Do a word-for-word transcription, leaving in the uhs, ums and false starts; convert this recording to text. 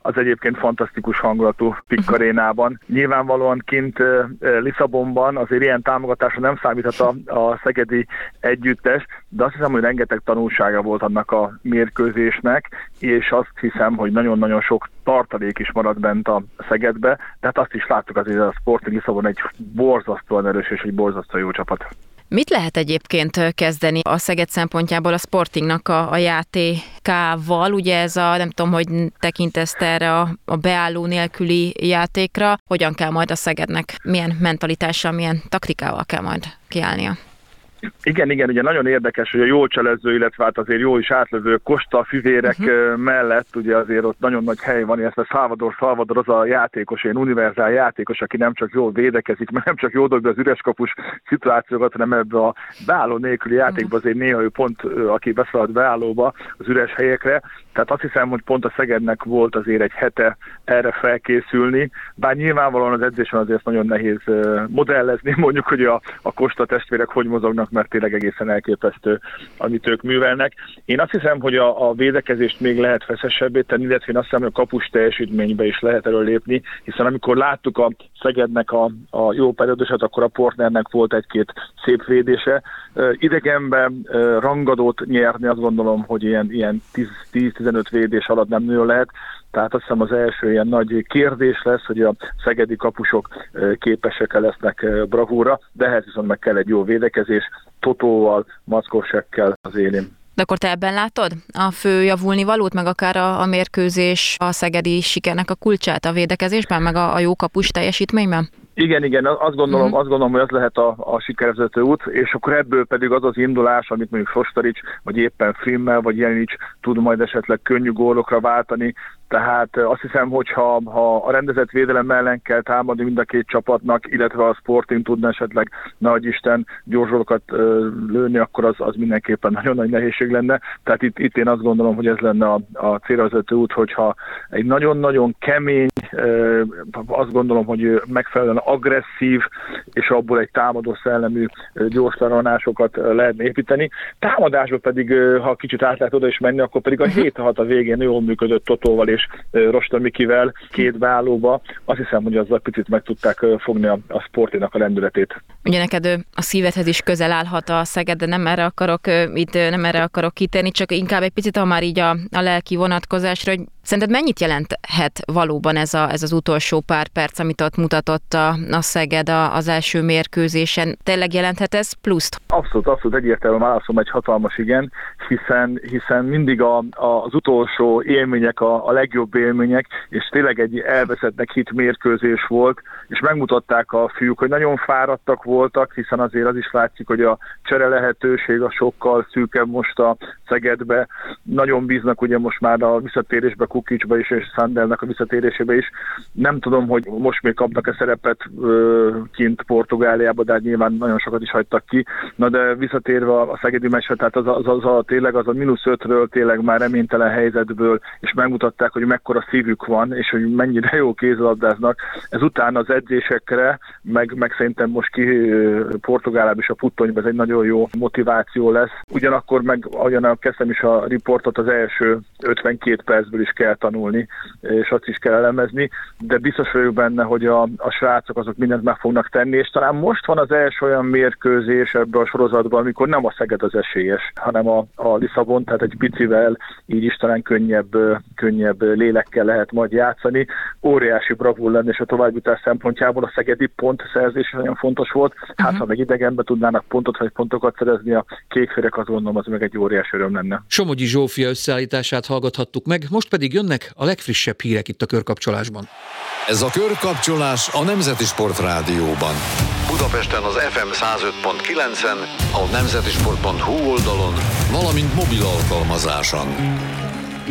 az egyébként fantasztikus hangulatú Pik Arénában. Nyilvánvalóan kint Lisszabonban azért ilyen támogatásra nem számíthat a, a szegedi együttes, de azt hiszem, hogy rengeteg tanulsága volt annak a mérkőzésnek, és azt hiszem, hogy nagyon-nagyon sok tartalék is maradt bent a Szegedbe, tehát azt is láttuk azért, a Sporting Lisszabon egy borzasztóan erős és egy borzasztóan jó csapat. Mit lehet egyébként kezdeni a Szeged szempontjából a Sportingnak a, a játékával? Ugye ez a, nem tudom, hogy tekintesz erre a, a beálló nélküli játékra, hogyan kell majd a Szegednek, milyen mentalitással, milyen taktikával kell majd kiállnia? Igen, igen, ugye nagyon érdekes, hogy a jól cselező, illetve hát azért jó is átlövő Costa fivérek uh-huh. mellett, ugye azért ott nagyon nagy hely van, illetve Salvador Salvador az a játékos, egy univerzál játékos, aki nem csak jól védekezik, mert nem csak jól dobja az üres kapus szituációkat, hanem ebbe a beálló nélküli játékba azért néha ő pont, aki beszaladt beállóba az üres helyekre. Tehát azt hiszem, hogy pont a Szegednek volt azért egy hete erre felkészülni, bár nyilvánvalóan az edzésen azért nagyon nehéz modellezni, mondjuk, hogy a, a Costa testvérek hogy mozognak, mert tényleg egészen elképesztő, amit ők művelnek. Én azt hiszem, hogy a, a védekezést még lehet feszesebbé tenni, illetve én azt hiszem, hogy a kapus teljesítménybe is lehet erről lépni, hiszen amikor láttuk a Szegednek a, a jó periódusát, akkor a Portnernek volt egy-két szép védése. Idegenben rangadót nyerni, azt gondolom, hogy ilyen, ilyen tíz-tizenöt védés alatt nem nagyon lehet. Tehát azt hiszem az első ilyen nagy kérdés lesz, hogy a szegedi kapusok képesek lesznek bravúra, de ehhez viszont meg kell egy jó védekezés, Totóval, Mackovsekkel az élén. De akkor te ebben látod a fő javulni valót, meg akár a, a mérkőzés, a szegedi sikernek a kulcsát a védekezésben, meg a, a jó kapus teljesítményben? Igen, igen, azt gondolom, uh-huh. azt gondolom, hogy ez lehet a, a sikervezető út, és akkor ebből pedig az az indulás, amit mondjuk Sostarics, vagy éppen Frimmel, vagy Jelenics tud majd esetleg könnyű gólokra váltani. Tehát azt hiszem, hogy ha, ha a rendezett védelem ellen kell támadni mind a két csapatnak, illetve a Sporting tudna esetleg, nagy Isten, gyorsokat lőni, akkor az, az mindenképpen nagyon nagy nehézség lenne. Tehát itt, itt én azt gondolom, hogy ez lenne a, a célvezető út, hogyha egy nagyon-nagyon kemény, azt gondolom, hogy megfelelően agresszív, és abból egy támadó szellemű gyors lerohanásokat lehetne építeni. Támadásban pedig, ha kicsit át lehet oda is menni, akkor pedig a hét hat a végén jól működött Totóval és Rosta Mikivel két beállóba. Azt hiszem, hogy azzal picit meg tudták fogni a, a Sportingnak a lendületét. Ugye neked a szívedhez is közel állhat a Szeged, de nem erre akarok itt nem erre akarok kitérni, csak inkább egy picit, ha már így a, a lelki vonatkozásra, hogy szerinted mennyit jelenthet valóban ez, a, ez az utolsó pár perc, amit ott mutatott a, a Szeged az első mérkőzésen? Tényleg jelenthet ez pluszt? Abszolút, abszolút egyértelműen válaszom egy hatalmas igen, hiszen, hiszen mindig a, a, az utolsó élmények a, a legjobb élmények, és tényleg egy elveszettnek hit mérkőzés volt, és megmutatták a fiúk, hogy nagyon fáradtak voltak, hiszen azért az is látszik, hogy a csere lehetőség a sokkal szűkebb most a Szegedbe. Nagyon bíznak ugye most már a visszatérésbe, Kukicsba is, és Sandelnek a visszatérésébe is. Nem tudom, hogy most még kapnak-e szerepet ö, kint Portugáliába, de hát nyilván nagyon sokat is hagytak ki. Na de visszatérve a szegedi meccsre, tehát az, az, az a tényleg az a mínusz ötről tényleg már reménytelen helyzetből, és megmutatták, hogy mekkora szívük van, és hogy mennyire jó kézilabdáznak. Ezután az edzésekre, meg, meg szerintem most ki Portugáliában is a Puttonyban ez egy nagyon jó motiváció lesz. Ugyanakkor meg, ahogyan kezdtem is a riportot, az első ötvenkét percből is kell tanulni, és azt is kell elemezni, de biztos vagyok benne, hogy a, a srácok azok mindent meg fognak tenni, és talán most van az első olyan mérkőzés ebben a sorozatban, amikor nem a Szeged az esélyes, hanem a, a Lisszabon, tehát egy picivel így is talán könnyebb, könnyebb lélekkel lehet majd játszani. Óriási bravúr lenne, és a továbbjutás szempontjából a szegedi pontszerzés nagyon fontos volt. Hát uh-huh. ha meg idegenben tudnának pontot vagy pontokat szerezni a kékférek, azt gondolom, az meg egy óriási öröm lenne. Somogyi Zsófia összeállítását hallgathattuk meg, most pedig jönnek a legfrissebb hírek itt a Körkapcsolásban. Ez a Körkapcsolás a Nemzeti Sport Rádióban. Budapesten az ef em száz öt pont kilencen, a nemzetisport pont hu oldalon, valamint mobil alkalmazáson.